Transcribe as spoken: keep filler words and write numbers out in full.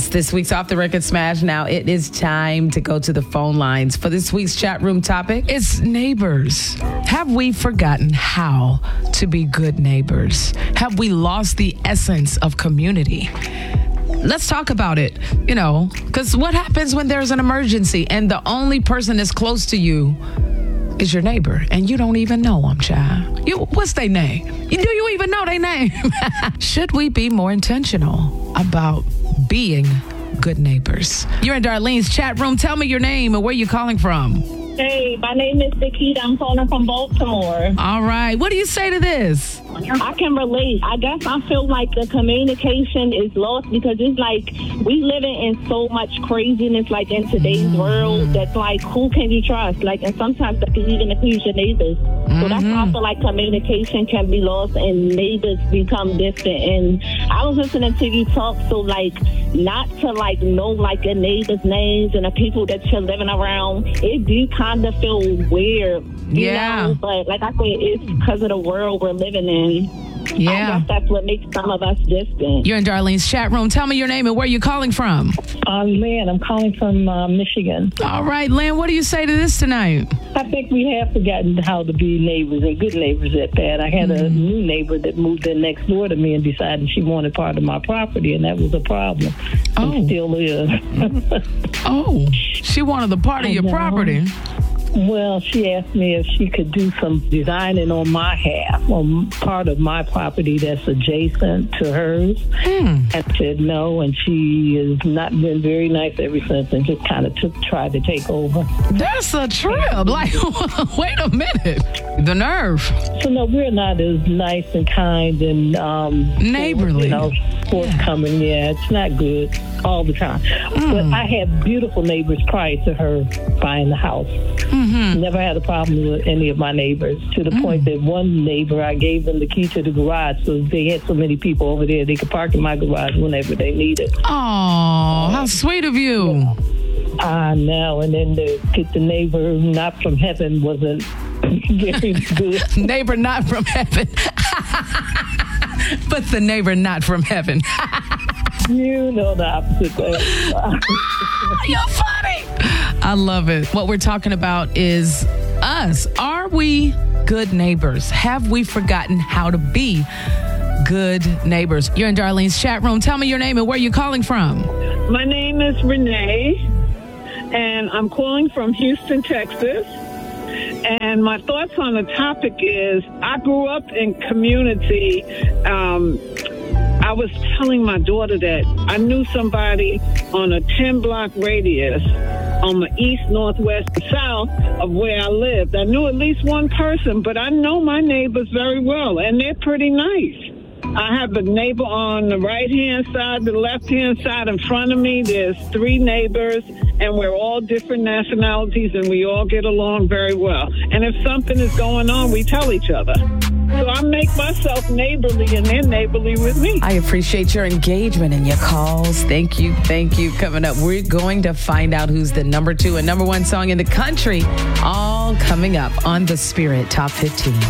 this week's Off the Record Smash. Now it is time to go to the phone lines for this week's chat room topic. It's neighbors. Have we forgotten how to be good neighbors? Have we lost the essence of community? Let's talk about it, you know, because what happens when there's an emergency and the only person that's close to you is your neighbor, and you don't even know them, child. You, what's their name? You, do you even know their name? Should we be more intentional about being good neighbors? You're in Darlene's chat room. Tell me your name and where you're calling from. Hey, my name is Nikita. I'm calling from Baltimore. All right. What do you say to this? I can relate. I guess I feel like the communication is lost because it's like we living in so much craziness, like in today's mm-hmm. world, that's like, who can you trust? Like, and sometimes that can even include your neighbors. Mm-hmm. So that's why I feel like communication can be lost and neighbors become distant. And I was listening to you talk, so like, not to like know like your neighbors' names and the people that you're living around, it do kind of feel weird. You yeah. know? But like I said, it's because of the world we're living in. Yeah. I guess that's what makes some of us distant. You're in Darlene's chat room. Tell me your name and where you're calling from. I'm Lynn. I'm calling from uh, Michigan. All right, Lynn, what do you say to this tonight? I think we have forgotten how to be neighbors and good neighbors at that. I had mm. a new neighbor that moved in next door to me and decided she wanted part of my property, and that was a problem. Oh. And still is. Oh, she wanted the part of your property. Well, she asked me if she could do some designing on my half, on part of my property that's adjacent to hers. Hmm. I said no, and she has not been very nice ever since and just kind of took, tried to take over. That's a trip. Like, wait a minute. The nerve. So, no, we're not as nice and kind and um, neighborly. You know, forthcoming. Yeah. yeah, it's not good all the time. Mm. But I had beautiful neighbors prior to her buying the house. Mm-hmm. Never had a problem with any of my neighbors, to the mm. point that one neighbor, I gave them the key to the garage, so they had so many people over there, they could park in my garage whenever they needed. Oh, how sweet of you. Yeah. I know. And then the, get the neighbor not from heaven wasn't very good. Neighbor not from heaven. But the neighbor not from heaven. You know the opposite thing. You're funny. I love it. What we're talking about is us. Are we good neighbors? Have we forgotten how to be good neighbors? You're in Darlene's chat room. Tell me your name and where you're calling from. My name is Renee, and I'm calling from Houston, Texas. And my thoughts on the topic is, I grew up in community. Um, I was telling my daughter that I knew somebody on a ten-block radius on the east, northwest, and south of where I lived. I knew at least one person, but I know my neighbors very well, and they're pretty nice. I have a neighbor on the right-hand side, the left-hand side in front of me. There's three neighbors, and we're all different nationalities, and we all get along very well. And if something is going on, we tell each other. So I make myself neighborly, and they're neighborly with me. I appreciate your engagement and your calls. Thank you. Thank you. Coming up, we're going to find out who's the number two and number one song in the country, all coming up on the Spirit Top fifteen.